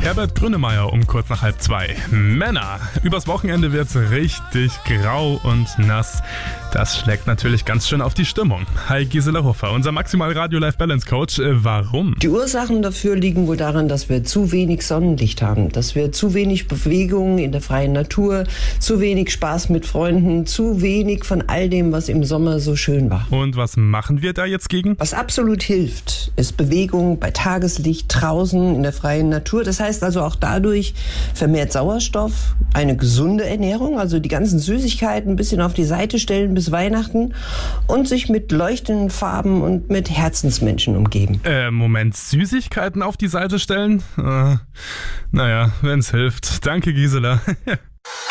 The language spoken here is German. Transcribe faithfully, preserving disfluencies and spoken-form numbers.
Herbert Grönemeyer um kurz nach halb zwei. Männer, übers Wochenende wird's richtig grau und nass. Das schlägt natürlich ganz schön auf die Stimmung. Hi Gisela Hoffer, unser Maximal Radio Life Balance Coach. Äh, warum? Die Ursachen dafür liegen wohl daran, dass wir zu wenig Sonnenlicht haben, dass wir zu wenig Bewegung in der freien Natur, zu wenig Spaß mit Freunden, zu wenig von all dem, was im Sommer so schön war. Und was machen wir da jetzt gegen? Was absolut hilft, ist Bewegung bei Tageslicht draußen in der freien Natur. Das heißt also auch dadurch vermehrt Sauerstoff, eine gesunde Ernährung, also die ganzen Süßigkeiten ein bisschen auf die Seite stellen bis Weihnachten und sich mit leuchtenden Farben und mit Herzensmenschen umgeben. Äh, Moment, Süßigkeiten auf die Seite stellen? Äh, naja, wenn's hilft. Danke, Gisela.